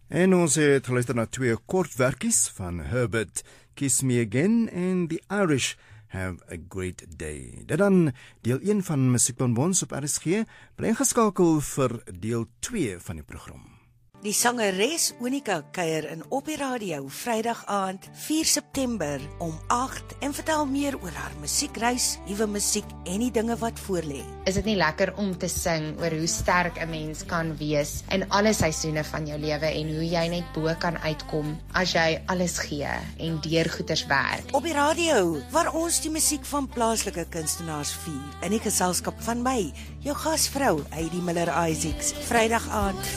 En ons het geluister na 2 kortwerkies van Herbert, Kiss Me Again en The Irish, Have a Great Day. Dit dan deel 1 van Musiekbonbons op RSG, bly geskakel vir deel 2 van die program. Die sangeres Onika kuier in Op die Radio Vrydag aand 4 September om 8 en vertel meer oor haar musiekreis, nuwe musiek en die dinge wat voorlê. Is dit nie lekker om te sing oor hoe sterk 'n mens kan wees in alle seisoene van jou lewe en hoe jy net bo kan uitkom as jy alles gee en deur goeters werk? Op die radio, waar ons die musiek van plaaslike kunstenaars vier, in die geselskap van my, jou gasvrou Heidi Miller Isaacs, Vrydag aand